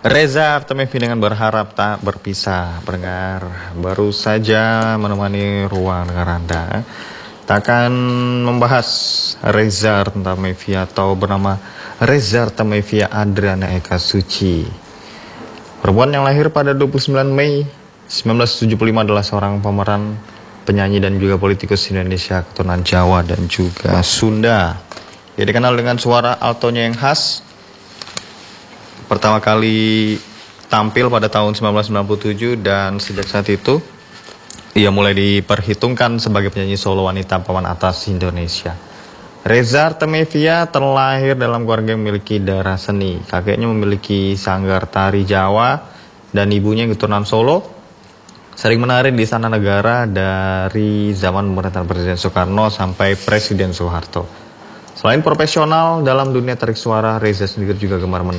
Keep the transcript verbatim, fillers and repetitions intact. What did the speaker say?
Reza Artamevia dengan berharap tak berpisah. Pendengar, baru saja menemani ruang dengar Anda, takkan membahas Reza Artamevia atau bernama Reza Artamevia Adriana Eka Suci. Perempuan yang lahir pada dua puluh sembilan Mei seribu sembilan ratus tujuh puluh lima adalah seorang pemeran, penyanyi dan juga politikus Indonesia keturunan Jawa dan juga Sunda. Ia dikenal dengan suara altonya yang khas. Pertama kali tampil pada tahun seribu sembilan ratus sembilan puluh tujuh dan sejak saat itu ia mulai diperhitungkan sebagai penyanyi solo wanita papan atas Indonesia. Reza Artamevia terlahir dalam keluarga yang memiliki darah seni. Kakeknya memiliki sanggar tari Jawa dan ibunya yang keturunan Solo. Sering menari di Istana Negara dari zaman pemerintahan Presiden Soekarno sampai Presiden Soeharto. Selain profesional dalam dunia tarik suara, Reza sendiri juga gemar menari.